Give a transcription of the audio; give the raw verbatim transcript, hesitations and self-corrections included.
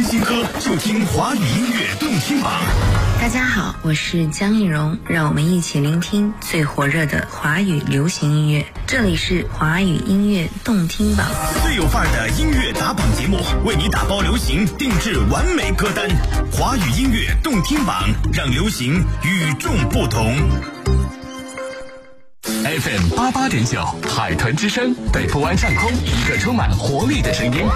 新歌就听华语音乐动听榜。 大家好，我是江映蓉，让我们一起聆听最火热的华语流行音乐。这里是华语音乐动听榜， 最有范儿的音乐打榜节目，为你打包流行，定制完美歌单。华语音乐动听榜，让流行与众不同。 F M 八八点九，海豚之声，北部湾上空，一个充满活力的声音。